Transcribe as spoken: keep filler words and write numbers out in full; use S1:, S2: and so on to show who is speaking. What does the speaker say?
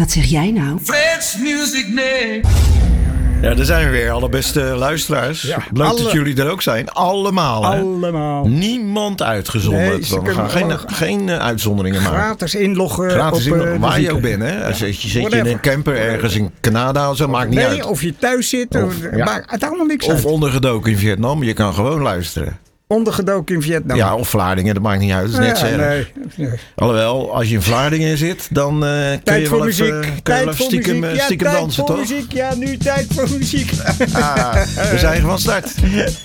S1: Wat zeg jij nou?
S2: French music name.
S3: Ja, daar zijn we weer, alle beste luisteraars.
S4: Ja,
S3: Leuk
S4: alle-
S3: dat jullie er ook zijn. Allemaal, hè?
S4: Allemaal.
S3: Niemand uitgezonderd.
S4: Nee, ze
S3: we gaan
S4: kunnen
S3: geen,
S4: gewoon
S3: geen uh, uitzonderingen maken.
S4: Gratis inloggen.
S3: Gratis
S4: op,
S3: in,
S4: uh,
S3: waar
S4: de
S3: je ook
S4: zieke.
S3: bent, hè? Als je, zit je in
S4: Whatever.
S3: een camper ergens in Canada of zo, maakt niet
S4: Nee,
S3: uit.
S4: of je thuis zit.
S3: Of-
S4: Of,
S3: ja.
S4: maakt het allemaal niks
S3: Of
S4: uit.
S3: ondergedoken in Vietnam, je kan gewoon luisteren.
S4: Ondergedoken in Vietnam.
S3: Ja, of Vlaardingen, dat maakt niet uit. Dat is net zo
S4: Ja,
S3: erg.
S4: nee, nee.
S3: Alhoewel, als je in Vlaardingen zit, dan uh, kun
S4: Tijd
S3: je
S4: voor
S3: wel
S4: muziek.
S3: even, kun je wel
S4: Tijd
S3: even
S4: voor
S3: stiekem,
S4: muziek.
S3: uh,
S4: Ja,
S3: stiekem
S4: tijd
S3: dansen,
S4: voor
S3: toch?
S4: muziek. Ja, nu tijd voor muziek.
S3: Ah, we zijn van start.